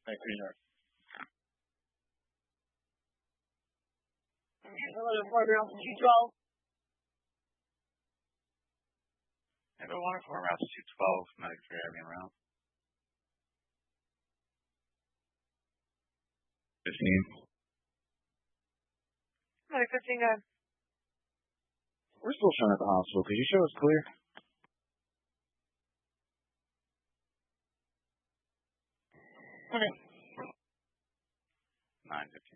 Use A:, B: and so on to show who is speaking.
A: Thank you, sir.
B: Hello, Fort Rouse 212.
C: Everyone, Fort Rouse 212, medic for Airman route.
A: 15.
B: Medic 15, go ahead.
D: We're still showing at the hospital. Could you show us clear?
B: Okay.
C: 9:15.